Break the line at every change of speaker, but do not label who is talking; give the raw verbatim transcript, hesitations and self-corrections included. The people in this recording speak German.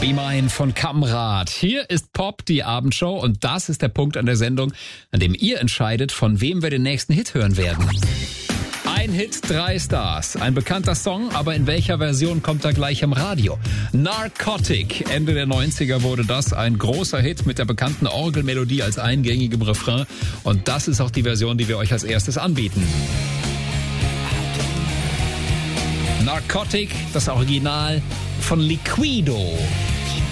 Be Mine von Kamrat. Hier ist Pop, die Abendshow, und das ist der Punkt an der Sendung, an dem ihr entscheidet, von wem wir den nächsten Hit hören werden. Ein Hit, drei Stars. Ein bekannter Song, aber in welcher Version kommt er gleich im Radio? Narcotic. Ende der neunziger wurde das ein großer Hit mit der bekannten Orgelmelodie als eingängigem Refrain. Und das ist auch die Version, die wir euch als erstes anbieten. Narcotic, das Original von Liquido.